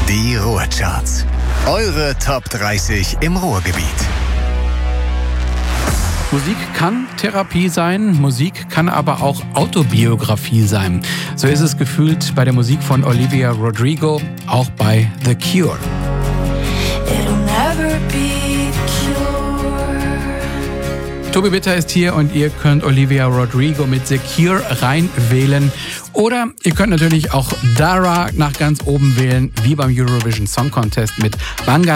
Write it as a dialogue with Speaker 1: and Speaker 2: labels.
Speaker 1: Die Ruhrcharts. Eure Top 30 im Ruhrgebiet.
Speaker 2: Musik kann Therapie sein, Musik kann aber auch Autobiografie sein. So ist es gefühlt bei der Musik von Olivia Rodrigo, auch bei The Cure.
Speaker 3: It'll never be the cure.
Speaker 2: Tobi Bitter ist hier und ihr könnt Olivia Rodrigo mit The Cure reinwählen. Oder ihr könnt natürlich auch Dara nach ganz oben wählen, wie beim Eurovision Song Contest mit Banga